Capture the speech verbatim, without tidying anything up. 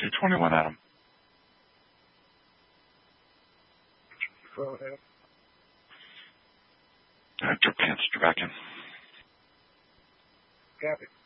two twenty-one, Adam. Go ahead. Uh, Japan, Stravakin. Copy.